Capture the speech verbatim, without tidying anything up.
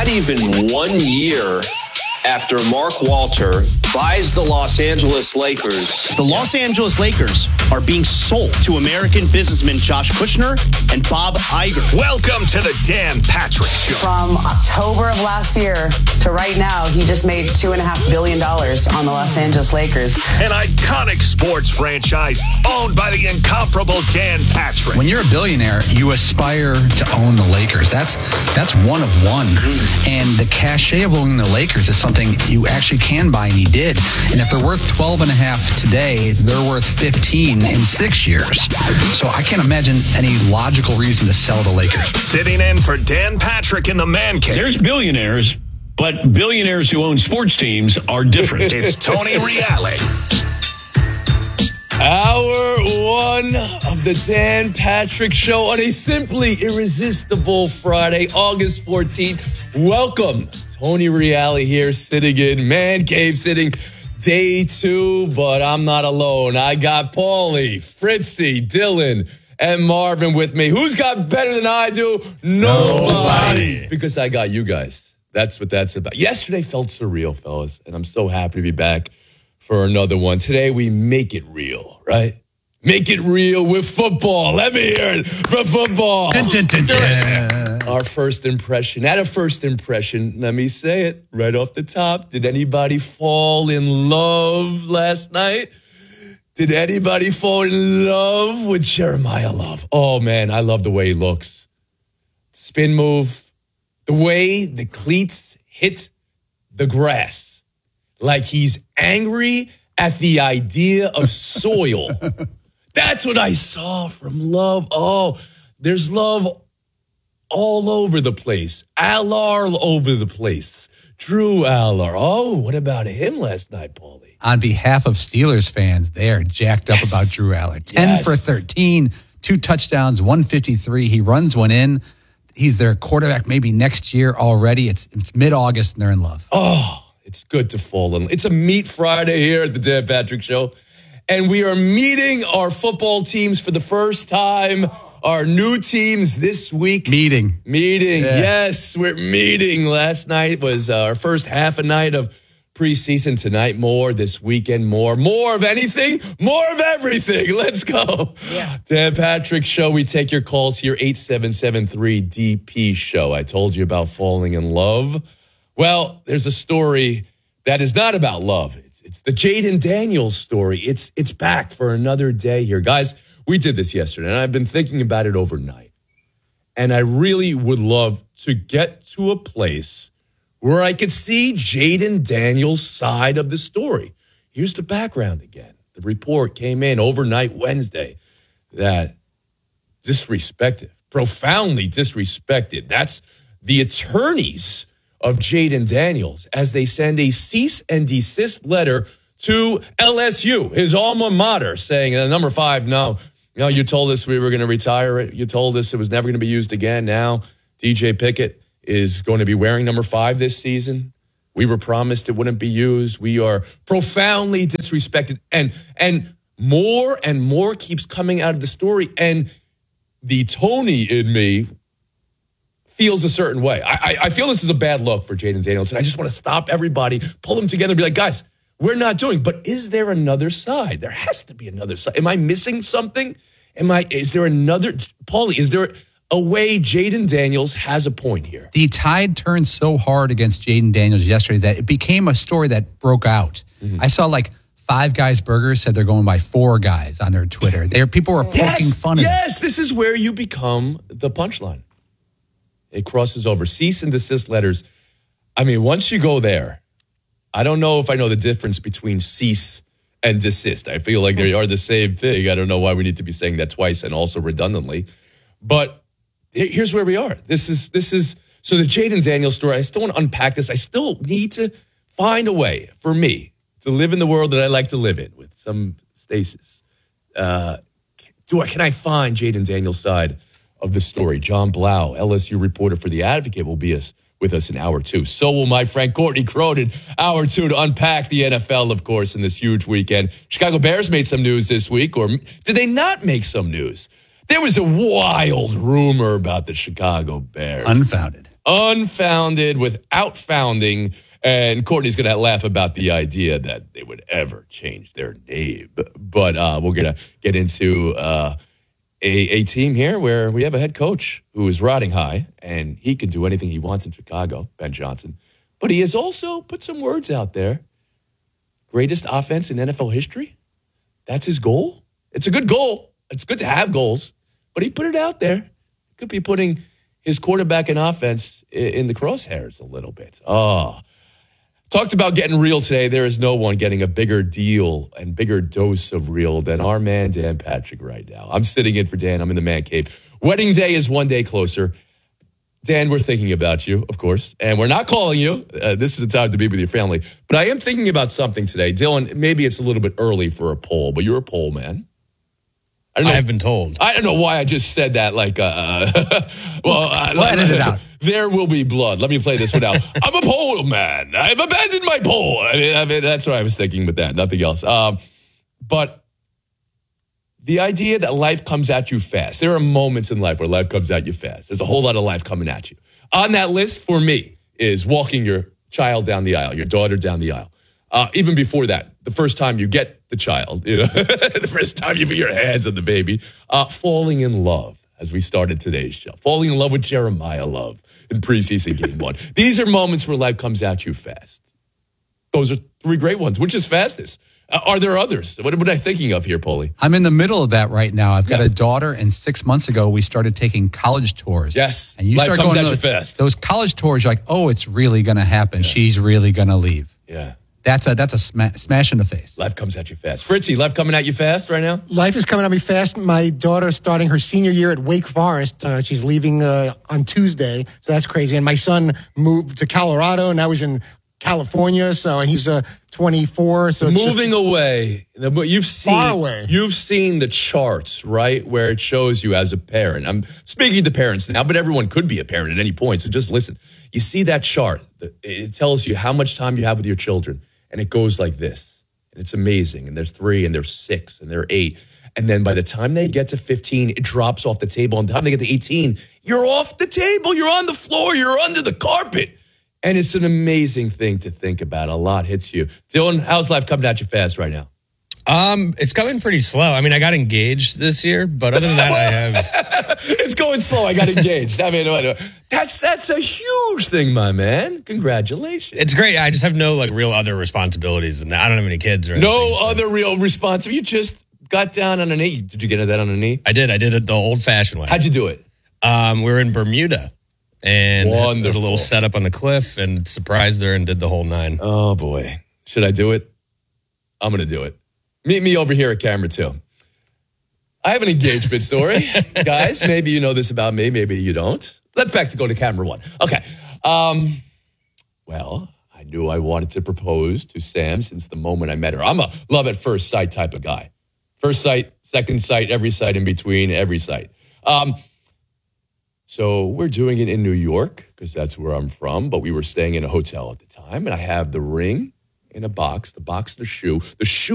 not even one year after Mark Walter buys the Los Angeles Lakers. The Los Angeles Lakers are being sold to American businessmen Josh Kushner and Bob Iger. Welcome to the Dan Patrick Show. From October of last year to right now, he just made two and a half billion dollars on the Los Angeles Lakers. An iconic sports franchise owned by the incomparable Dan Patrick. When you're a billionaire, you aspire to own the Lakers. That's that's one of one. And the cachet of owning the Lakers is something you actually can buy, and he did. And if they're worth twelve and a half today, they're worth fifteen in six years. So I can't imagine any logical reason to sell the Lakers. Sitting in for Dan Patrick in the Man Cave. There's billionaires, but billionaires who own sports teams are different. It's Tony Reale. Hour one of the Dan Patrick Show on a simply irresistible Friday, August fourteenth. Welcome. Tony Reale here, sitting in Man Cave, sitting day two, but I'm not alone. I got Paulie, Fritzy, Dylan, and Marvin with me. Who's got better than I do? Nobody. Nobody. Because I got you guys. That's what that's about. Yesterday felt surreal, fellas, and I'm so happy to be back for another one. Today, we make it real, right? Make it real with football. Let me hear it for football. Dun, dun, dun, dun. Our first impression. At a first impression, let me say it right off the top. Did anybody fall in love last night? Did anybody fall in love with Jeremiah Love? Oh, man, I love the way he looks. Spin move. The way the cleats hit the grass. Like he's angry at the idea of soil. That's what I saw from Love. Oh, there's love all over the place. Allard all over the place. Drew Allard. Oh, what about him last night, Paulie? On behalf of Steelers fans, they are jacked up yes. about Drew Allard. ten yes. for thirteen, two touchdowns, one fifty-three. He runs one in. He's their quarterback maybe next year already. It's, it's mid-August and they're in love. Oh, it's good to fall in. It's a Meet Friday here at the Dan Patrick Show. And we are meeting our football teams for the first time. Our new teams this week. Meeting. Meeting. Yeah. Yes, we're meeting. Last night was our first half a night of preseason. Tonight, more. This weekend, more. More of anything, more of everything. Let's go. Yeah. Dan Patrick Show. We take your calls here, eight seven seven three D P Show. I told you about falling in love. Well, there's a story that is not about love. It's, it's the Jayden Daniels story. It's it's back for another day here. Guys, we did this yesterday, and I've been thinking about it overnight. And I really would love to get to a place where I could see Jayden Daniels' side of the story. Here's the background again. The report came in overnight Wednesday that disrespected, profoundly disrespected. That's the attorneys of Jayden Daniels as they send a cease and desist letter to L S U, his alma mater, saying, uh, number five, no, no, you told us we were going to retire it. You told us it was never going to be used again. Now D J Pickett is going to be wearing number five this season. We were promised it wouldn't be used. We are profoundly disrespected. And, and more and more keeps coming out of the story. And the Tony in me feels a certain way. I, I, I feel this is a bad look for Jayden Daniels, and I just want to stop everybody, pull them together, and be like, guys, we're not doing. But is there another side? There has to be another side. Am I missing something? Am I? Is there another? Paulie, is there a way Jayden Daniels has a point here? The tide turned so hard against Jayden Daniels yesterday that it became a story that broke out. Mm-hmm. I saw like Five Guys Burgers said they're going by four guys on their Twitter. There, people were poking yes, fun of it. Yes, this is where you become the punchline. It crosses over. Cease and desist letters. I mean, once you go there, I don't know if I know the difference between cease and desist. I feel like they are the same thing. I don't know why we need to be saying that twice and also redundantly. But here's where we are. This is, this is, so the Jayden Daniels story, I still want to unpack this. I still need to find a way for me to live in the world that I like to live in with some stasis. Uh, do I, can I find Jayden Daniels' side of the story? John Blau, L S U reporter for The Advocate, will be us, with us in hour two. So will my friend Courtney Cronin, hour two, to unpack the N F L, of course, in this huge weekend. Chicago Bears made some news this week, or did they not make some news? There was a wild rumor about the Chicago Bears. Unfounded. unfounded, without founding. And Courtney's going to laugh about the idea that they would ever change their name. But uh, we're going to get into uh, a, a team here where we have a head coach who is riding high, and he can do anything he wants in Chicago, Ben Johnson. But he has also put some words out there. Greatest offense in N F L history? That's his goal? It's a good goal. It's good to have goals. But he put it out there. Could be putting his quarterback and offense in the crosshairs a little bit. Oh, talked about getting real today. There is no one getting a bigger deal and bigger dose of real than our man, Dan Patrick, right now. I'm sitting in for Dan. I'm in the man cave. Wedding day is one day closer. Dan, we're thinking about you, of course, and we're not calling you. Uh, this is the time to be with your family. But I am thinking about something today. Dylan, maybe it's a little bit early for a poll, but you're a poll man. I, don't know, I have been told. I don't know why I just said that like, uh, well, uh, we'll edit it out. There will be blood. Let me play this one out. I'm a poll man. I've abandoned my poll. I mean, I mean, that's what I was thinking with that, nothing else. Um, but the idea that life comes at you fast. There are moments in life where life comes at you fast. There's a whole lot of life coming at you. On that list, for me, is walking your child down the aisle, your daughter down the aisle. Uh, even before that, the first time you get the child, you know, the first time you put your hands on the baby, uh, falling in love, as we started today's show. Falling in love with Jeremiah Love in preseason game one. These are moments where life comes at you fast. Those are three great ones. Which is fastest? Uh, are there others? What, what am I thinking of here, Paulie? I'm in the middle of that right now. I've got Yeah. a daughter, and six months ago, we started taking college tours. Yes. And you Life start comes going at to you fast. Those college tours, you're like, oh, it's really going to happen. Yeah. She's really going to leave. Yeah. That's a that's a sma- smash in the face. Life comes at you fast. Fritzy, life coming at you fast right now? Life is coming at me fast. My daughter's starting her senior year at Wake Forest. Uh, she's leaving uh, on Tuesday, so that's crazy. And my son moved to Colorado, and now he's in California, so and he's uh, twenty-four. So it's Moving just, away. You've seen, Far away. You've seen the charts, right, where it shows you as a parent. I'm speaking to parents now, but everyone could be a parent at any point, so just listen. You see that chart. It tells you how much time you have with your children, and it goes like this. And it's amazing. And they're three, and they're six, and they're eight. And then by the time they get to fifteen, it drops off the table. And by the time they get to eighteen, you're off the table. You're on the floor. You're under the carpet. And it's an amazing thing to think about. A lot hits you. Dylan, how's life coming at you fast right now? Um, it's coming pretty slow. I mean, I got engaged this year, but other than that, I have. It's going slow. I got engaged. I mean, that's that's a huge thing, my man. Congratulations. It's great. I just have no like real other responsibilities than that. I don't have any kids or anything. No so. other real responsibility. You just got down on a knee. Did you get that on a knee? I did. I did it the old-fashioned way. How'd you do it? Um, we were in Bermuda and did a Wonderful. little setup on the cliff and surprised her and did the whole nine. Oh, boy. Should I do it? I'm going to do it. Meet me over here at camera two. I have an engagement story. Guys, maybe you know this about me. Maybe you don't. Let's back to go to camera one. Okay. Um, well, I knew I wanted to propose to Sam since the moment I met her. I'm a love at first sight type of guy. First sight, second sight, every sight in between, every sight. Um, so we're doing it in New York because that's where I'm from, but we were staying in a hotel at the time, and I have the ring in a box, the box, the shoe. The shoe